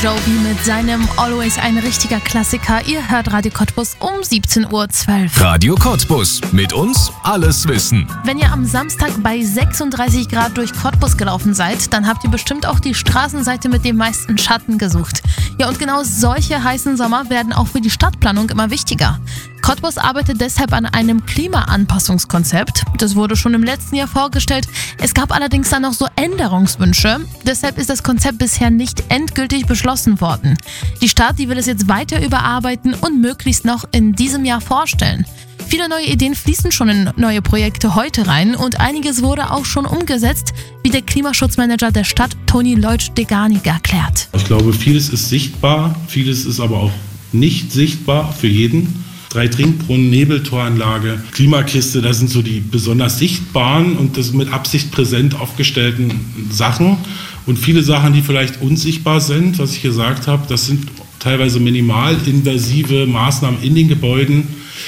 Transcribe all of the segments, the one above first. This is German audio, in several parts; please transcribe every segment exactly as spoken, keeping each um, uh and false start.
Jovi mit seinem Always ein richtiger Klassiker. Ihr hört Radio Cottbus um siebzehn Uhr zwölf. Radio Cottbus. Mit uns alles wissen. Wenn ihr am Samstag bei sechsunddreißig Grad durch Cottbus gelaufen seid, dann habt ihr bestimmt auch die Straßenseite mit dem meisten Schatten gesucht. Ja, und genau solche heißen Sommer werden auch für die Stadtplanung immer wichtiger. Cottbus arbeitet deshalb an einem Klimaanpassungskonzept. Das wurde schon im letzten Jahr vorgestellt. Es gab allerdings dann noch so Änderungswünsche. Deshalb ist das Konzept bisher nicht endgültig beschlossen worden. Die Stadt, die will es jetzt weiter überarbeiten und möglichst noch in diesem Jahr vorstellen. Viele neue Ideen fließen schon in neue Projekte heute rein und einiges wurde auch schon umgesetzt, wie der Klimaschutzmanager der Stadt, Toni Leutsch-Degani, erklärt. Ich glaube, vieles ist sichtbar, vieles ist aber auch nicht sichtbar für jeden. Drei Trinkbrunnen, Nebeltoranlage, Klimakiste, das sind so die besonders sichtbaren und das mit Absicht präsent aufgestellten Sachen. Und viele Sachen, die vielleicht unsichtbar sind, was ich gesagt habe, das sind teilweise minimalinvasive Maßnahmen in den Gebäuden.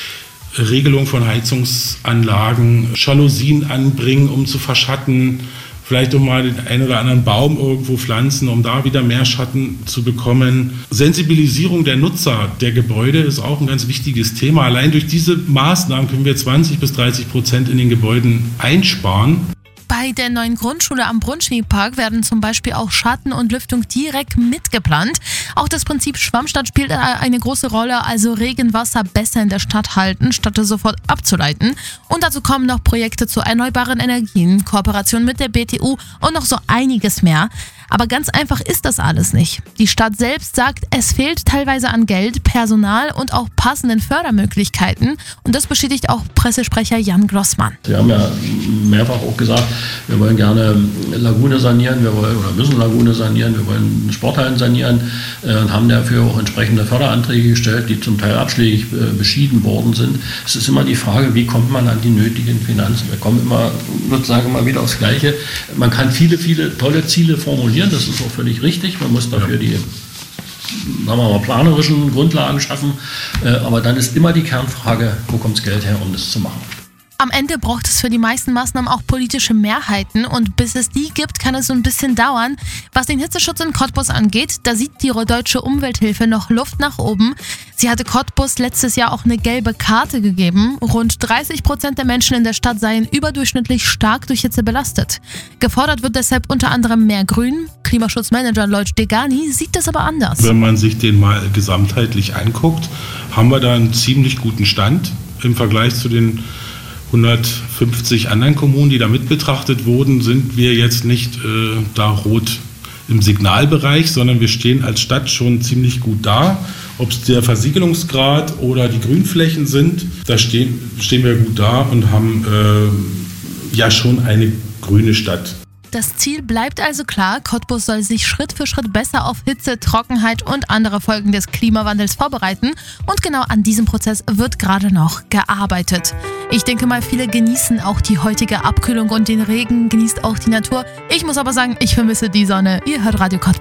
Regelung von Heizungsanlagen, Jalousien anbringen, um zu verschatten, vielleicht auch mal den einen oder anderen Baum irgendwo pflanzen, um da wieder mehr Schatten zu bekommen. Sensibilisierung der Nutzer der Gebäude ist auch ein ganz wichtiges Thema. Allein durch diese Maßnahmen können wir zwanzig bis dreißig Prozent in den Gebäuden einsparen. Bei der neuen Grundschule am Brunnschwegpark werden zum Beispiel auch Schatten und Lüftung direkt mitgeplant. Auch das Prinzip Schwammstadt spielt eine große Rolle, also Regenwasser besser in der Stadt halten, statt es sofort abzuleiten. Und dazu kommen noch Projekte zu erneuerbaren Energien, Kooperation mit der B T U und noch so einiges mehr. Aber ganz einfach ist das alles nicht. Die Stadt selbst sagt, es fehlt teilweise an Geld, Personal und auch passenden Fördermöglichkeiten. Und das bestätigt auch Pressesprecher Jan Grossmann. Wir haben ja mehrfach auch gesagt, wir wollen gerne Lagune sanieren, wir wollen oder müssen Lagune sanieren, wir wollen Sporthallen sanieren äh, und haben dafür auch entsprechende Förderanträge gestellt, die zum Teil abschlägig äh, beschieden worden sind. Es ist immer die Frage, wie kommt man an die nötigen Finanzen? Wir kommen immer sozusagen immer wieder aufs Gleiche. Man kann viele, viele tolle Ziele formulieren. Das ist auch völlig richtig. Man muss dafür die, sagen wir mal, planerischen Grundlagen schaffen. Aber dann ist immer die Kernfrage, wo kommt das Geld her, um das zu machen? Am Ende braucht es für die meisten Maßnahmen auch politische Mehrheiten und bis es die gibt, kann es so ein bisschen dauern. Was den Hitzeschutz in Cottbus angeht, da sieht die Deutsche Umwelthilfe noch Luft nach oben. Sie hatte Cottbus letztes Jahr auch eine gelbe Karte gegeben. Rund dreißig Prozent der Menschen in der Stadt seien überdurchschnittlich stark durch Hitze belastet. Gefordert wird deshalb unter anderem mehr Grün. Klimaschutzmanager Leutsch-Degani sieht das aber anders. Wenn man sich den mal gesamtheitlich anguckt, haben wir da einen ziemlich guten Stand im Vergleich zu den hundertfünfzig anderen Kommunen, die da mit betrachtet wurden, sind wir jetzt nicht äh, da rot im Signalbereich, sondern wir stehen als Stadt schon ziemlich gut da. Ob es der Versiegelungsgrad oder die Grünflächen sind, da stehen, stehen wir gut da und haben äh, ja schon eine grüne Stadt. Das Ziel bleibt also klar, Cottbus soll sich Schritt für Schritt besser auf Hitze, Trockenheit und andere Folgen des Klimawandels vorbereiten. Und genau an diesem Prozess wird gerade noch gearbeitet. Ich denke mal, viele genießen auch die heutige Abkühlung und den Regen, genießt auch die Natur. Ich muss aber sagen, ich vermisse die Sonne. Ihr hört Radio Cottbus.